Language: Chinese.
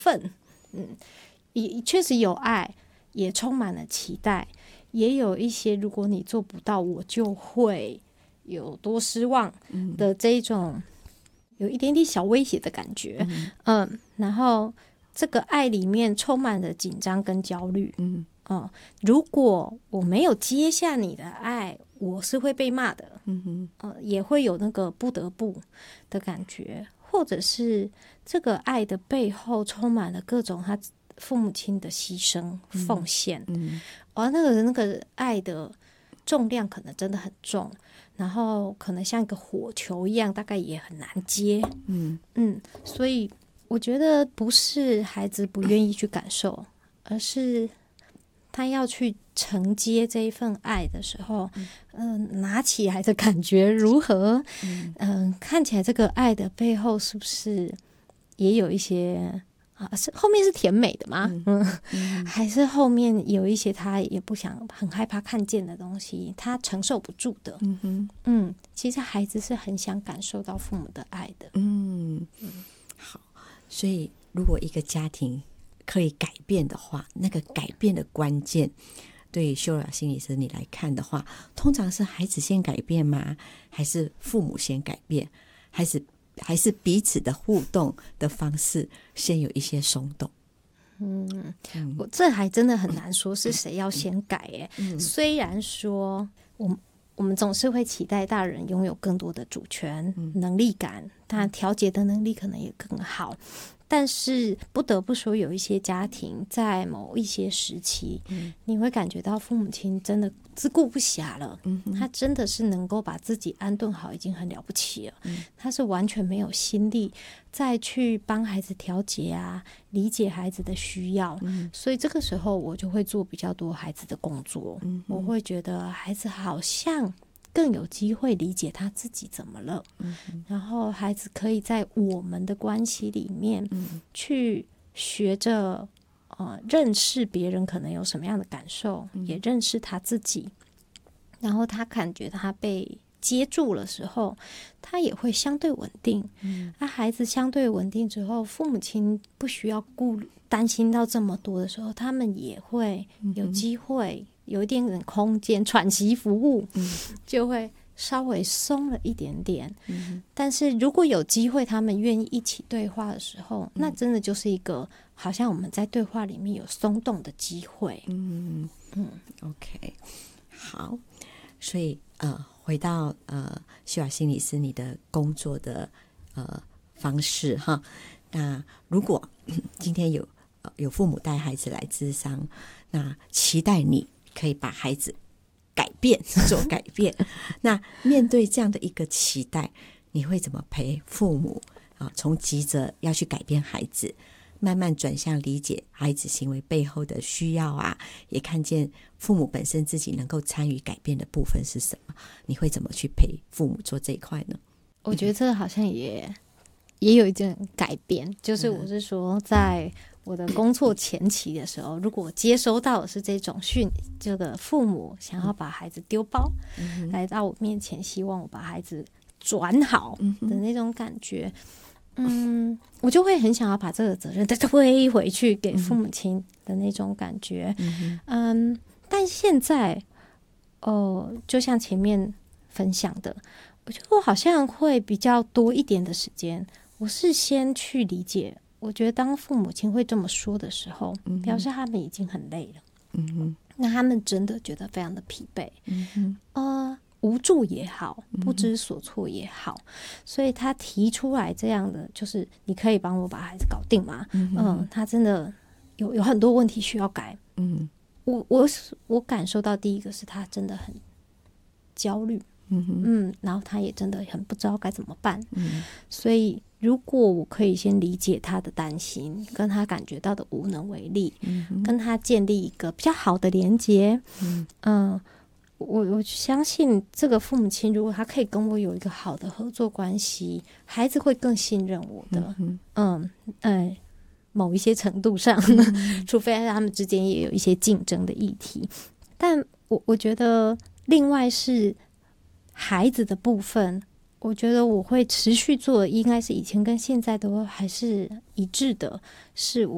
分。也确实有爱，也充满了期待，也有一些如果你做不到我就会有多失望的这一种有一点点小威胁的感觉。然后这个爱里面充满了紧张跟焦虑。如果我没有接下你的爱，我是会被骂的。也会有那个不得不的感觉，或者是这个爱的背后充满了各种他父母亲的牺牲奉献。那个爱的重量可能真的很重，然后可能像一个火球一样，大概也很难接。所以我觉得不是孩子不愿意去感受，而是他要去承接这一份爱的时候，拿起来的感觉如何？看起来这个爱的背后是不是也有一些是后面是甜美的吗？还是后面有一些他也不想、很害怕看见的东西，他承受不住的。其实孩子是很想感受到父母的爱的。 好，所以如果一个家庭可以改变的话，那个改变的关键，对修了心理师你来看的话，通常是孩子先改变吗？还是父母先改变？还是彼此的互动的方式先有一些松动？ 我这还真的很难说是谁要先改耶。虽然说我们总是会期待大人拥有更多的主权、能力感，但调节的能力可能也更好。但是不得不说，有一些家庭在某一些时期，你会感觉到父母亲真的自顾不暇了。他真的是能够把自己安顿好，已经很了不起了。他是完全没有心力再去帮孩子调节啊，理解孩子的需要。所以这个时候我就会做比较多孩子的工作。我会觉得孩子好像更有机会理解他自己怎么了。然后孩子可以在我们的关系里面去学着认识别人可能有什么样的感受，也认识他自己。然后他感觉他被接住的时候，他也会相对稳定。孩子相对稳定之后，父母亲不需要担心到这么多的时候，他们也会有机会有一点点空间喘息服务，就会稍微松了一点点。但是如果有机会他们愿意一起对话的时候，那真的就是一个好像我们在对话里面有松动的机会。 OK， 好，所以回到修雅心理师你的工作的方式哈。那如果今天有父母带孩子来咨商，那期待你可以把孩子做改变。那面对这样的一个期待，你会怎么陪父母从急着要去改变孩子，慢慢转向理解孩子行为背后的需要啊，也看见父母本身自己能够参与改变的部分是什么？你会怎么去陪父母做这一块呢？ 我觉得这好像也有一点改变，就是我是说在我的工作前期的时候，如果我接收到的是这种这个父母想要把孩子丢包，来到我面前希望我把孩子转好的那种感觉，我就会很想要把这个责任再推回去给父母亲的那种感觉。但现在就像前面分享的，我觉得我好像会比较多一点的时间，我是先去理解。我觉得当父母亲会这么说的时候，表示他们已经很累了。那他们真的觉得非常的疲惫，无助也好，不知所措也好，所以他提出来这样的，就是你可以帮我把孩子搞定吗？他真的有很多问题需要改。我感受到第一个是他真的很焦虑。然后他也真的很不知道该怎么办。所以如果我可以先理解他的担心，跟他感觉到的无能为力，跟他建立一个比较好的连结，我相信这个父母亲如果他可以跟我有一个好的合作关系，孩子会更信任我的。某一些程度上，除非他们之间也有一些竞争的议题。但我觉得另外是孩子的部分，我觉得我会持续做的，应该是以前跟现在都还是一致的，是